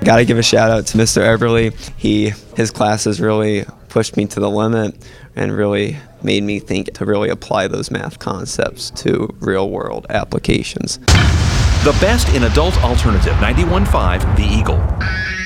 Got to give a shout out to Mr. Everly. His classes really pushed me to the limit and really made me think to really apply those math concepts to real-world applications. The best in adult alternative, 91.5 The Eagle.